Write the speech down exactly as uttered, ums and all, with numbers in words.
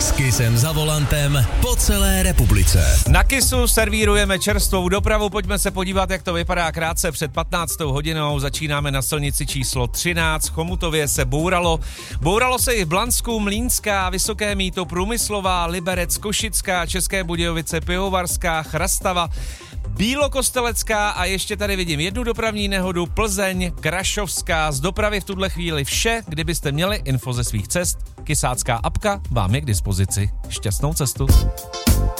S Kissem za volantem po celé republice. Na Kissu servírujeme čerstvou dopravu, pojďme se podívat, jak to vypadá krátce před patnáctou hodinou. Začínáme na silnici číslo třináct, v Chomutově se bouralo. Bouralo se i v Blansku, Mlýnská, Vysoké Mýto, Průmyslová, Liberec, Košická, České Budějovice, Pivovarská, Chrastava, Bílokostelecká a ještě tady vidím jednu dopravní nehodu, Plzeň, Krašovská. Z dopravy v tuhle chvíli vše, kdybyste měli info ze svých cest. Kisácká apka vám je k dispozici. Šťastnou cestu.